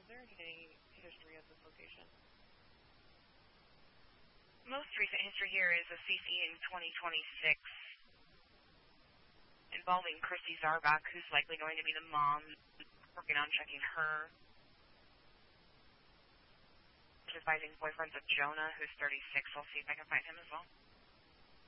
there any history of this location? Most recent history here is a CC in 2026 involving Christy Zarbach, who's likely going to be the mom, working on checking her. She's advising boyfriends of Jonah, who's 36. I'll see if I can find him as well.